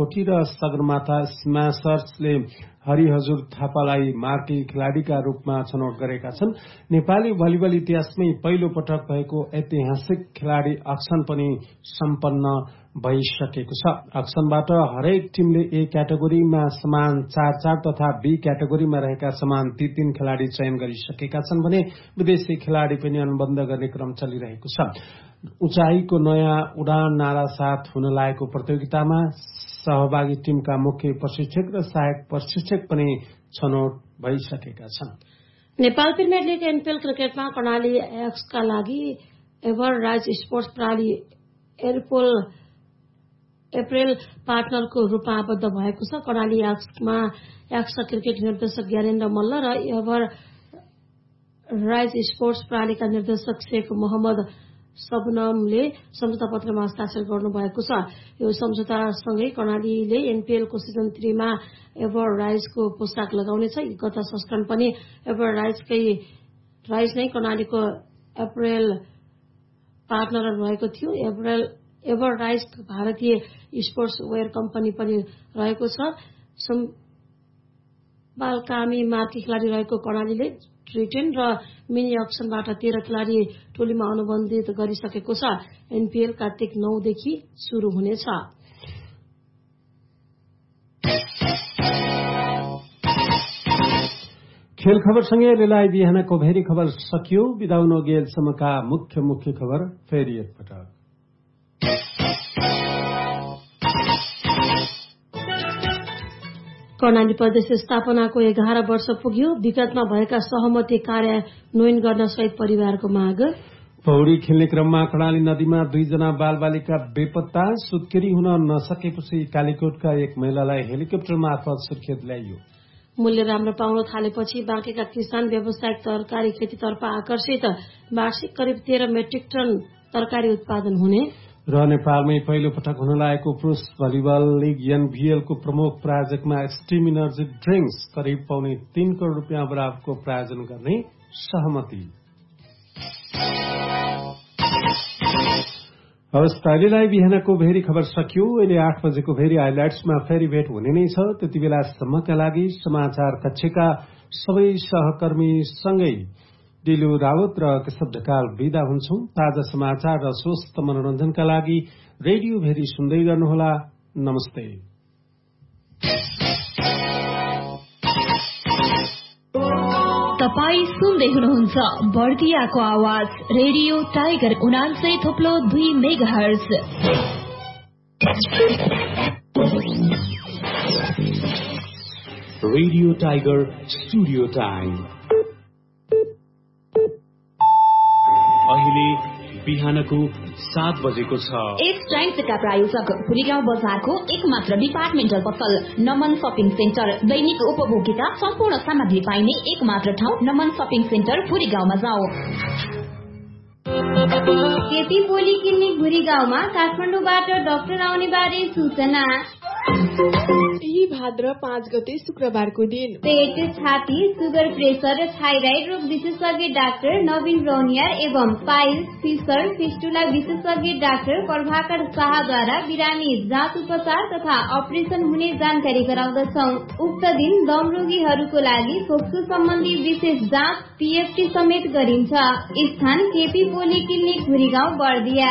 ढुङ्गाकोटी र सगरमाथा स्म्याशर्सले हरिहजुर थापालाई मार्की खेलाड़ीका रूपमा छनौट गरेका छन्। नेपाली भलिबल इतिहासमै पहिलो पटक भएको ऐतिहासिक खेलाड़ी अक्सन पनि सम्पन्न भइसकेको छ। अक्सनबाट हरेक टिमले ए क्याटेगोरीमा समान 4-4 तथा बी क्याटेगोरीमा रहेका समान 3-3 खेलाड़ी चयन गरिसकेका छन् भने विदेशी खेलाड़ी पनि अनुबन्ध गर्ने क्रम चलिरहेको छ। उचाइको नयाँ उडान नारा साथ हुन लागेको प्रतियोगितामा सहभागी टिमका मुख्य प्रशिक्षक र सहायक प्रशिक्षक पनि छनौट भइसकेका छन्। नेपाल प्रिमियर लीग एनपीएल क्रिकेटमा कर्णाली एक्सका लागि एभरराइज स्पोर्ट्स प्रणाली एप्रिल पार्टनरको रूपमा आबद्ध भएको छ। कर्णाली एक्समा एक्सका क्रिकेट निर्देशक ज्ञानेन्द्र मल्ल र एभरराइज स्पोर्ट्स प्रणालीका निर्देशक शेख मोहम्मद सबनमले सम्झौता पत्रमा हस्ताक्षर गर्नुभएको छ। यो सम्झौतासँगै कर्णालीले एनपीएलको सिजन 3 मा एभरराइजको पोशाक लगाउनेछ। गत संस्करण पनि एभरराइज नै कर्णालीको एप्रिल पार्टनर रहेको थियो। एभरराइज भारतीय स्पोर्ट्स वेयर कम्पनी पनि रहेको छ। बालकामी मार्की खेलाड़ी रहेको कर्णालीले ट्रिटेन र मिनी अक्सनबाट 13 खेलाड़ी टोलीमा अनुबन्धित गरिसकेको छ। एनपीएल कार्तिक 9 देखि शुरू हुनेछ। खेल खबरसँगै रेलाई बिहानको भेरी खबर सकियो। बिदा हुन गेलसम्मका मुख्य खबर फेरि एकपटक। कर्णाली प्रदेश स्थापनाको 11 वर्ष पुग्यो। विगतमा भएका सहमति कार्यान्वयन गर्न सहित परिवारको माग। पौडी खेल्ने क्रममा कर्णाली नदीमा 2 जना बालबालिका बेपत्ता। सुत्केरी हुन नसकेपछि कालीकोटका एक महिलालाई हेलिकप्टर मार्फत सुर्खेत ल्याइयो। मूल्य राम्रो पाउन थालेपछि बाँकेका किसान व्यावसायिक तरकारी खेतीतर्फ आकर्षित। वार्षिक करिब 13 मेट्रिक टन तरकारी उत्पादन हुने। र नेपालमै पहिलो पटक हुन लागेको पुरुष भलिबल लीग एनभीएलको प्रमुख प्रायोजकमा एक्सट्रिम इनर्जी ड्रिंक्स करिब ₹3 करोड बराबरको प्रायोजन गर्ने सहमति। हवस्, अहिलेलाई बिहानको भेरी खबर सकियो। अहिले 8 बजेको भेरी हाइलाइट्समा फेरि भेट हुने नै छ। त्यति बेलासम्मका लागि समाचार कक्षका सबै सहकर्मीसँगै दिलु रावत र केशव ढकाल विदा हुन्छौं। ताजा समाचार र स्वस्थ मनोरञ्जनका लागि रेडियो भेरी सुन्दै गर्नुहोला। नमस्ते। तपाई सुन्दै हुनुहुन्छ बर्दियाको आवाज radio tiger 89.2 megahertz. Radio tiger studio time अहिले बिहानको 7 बजेको छ। एक्स टाइम्सका प्रायोजक भुलीगाउँ बजारको एकमात्र डिपार्टमेन्टल पसल नमन शपिङ सेन्टर। दैनिक उपभोगिता सम्पूर्ण सामग्री पाइने एकमात्र ठाउँ नमन शपिङ सेन्टर भुलीगाउँमा जाऊ। केपी पोली क्लिनिक भुरीगाउँमा काठमाडौँबाट डाक्टर आउने बारे सूचना। यही भाद्र 5 गते शुक्रबारको दिन पेट, छाती, सुगर, प्रेसर र थाइराइड रोग विशेषज्ञ डाक्टर नवीन ब्राउनियर एवं पाइल्स, फिसर, फिस्टुला विशेषज्ञ डाक्टर प्रभाकर शाहद्वारा बिरामी जाँच उपचार तथा अपरेसन हुने जानकारी गराउँदछौ। उक्त दिन दम रोगीहरूको लागि फोक्सो सम्बन्धी विशेष जाँच पीएफटी समेत गरिन्छ। स्थान केपी पोली क्लिनिक भुरीगाउँ बर्दिया।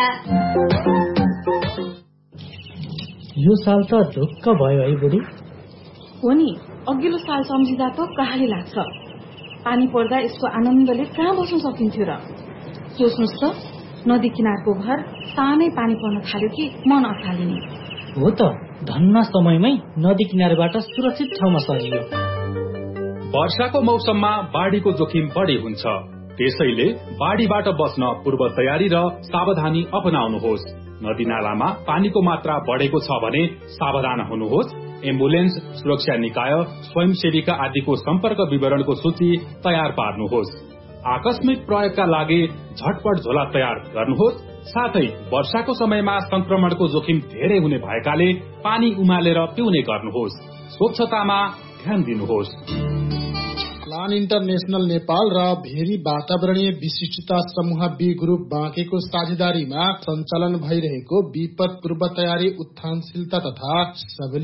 यो साल त ढुक्क भयो है बुढी। हो नि, अघिल्लो साल सम्झिँदा त कहाली लाग्छ। पानी पर्दा यसको आनन्दले कहाँ बस्न सकिन्थ्यो र। सोच्नुहोस् त, नदी किनारको घर सानै पानी पर्न थाल्यो कि मन अत्तालिने। हो त, धन्न समयमै नदी किनारबाट सुरक्षित ठाउँमा सरियो। वर्षाको मौसममा बाढीको जोखिम बढी हुन्छ। त्यसैले बाढीबाट बस्न पूर्व तयारी र सावधानी अपनाउनुहोस्। नदी नालामा पानीको मात्रा बढेको छ भने सावधान हुनुहोस्। एम्बुलेन्स, सुरक्षा निकाय, स्वयंसेविका आदिको सम्पर्क विवरणको सूची तयार पार्नुहोस्। आकस्मिक प्रयोगका लागि झटपट झोला तयार गर्नुहोस्। साथै वर्षाको समयमा संक्रमणको जोखिम धेरै हुने भएकाले पानी उमालेर पिउने गर्नुहोस्। स्वच्छतामा ध्यान दिनुहोस्। प्लान इन्टरनेशनल नेपाल र भेरी वातावरणीय विशिष्टता समूह बी ग्रुप बाँकेको साझेदारीमा सञ्चालन भइरहेको विपद पूर्व तयारी, उत्थानशीलता तथा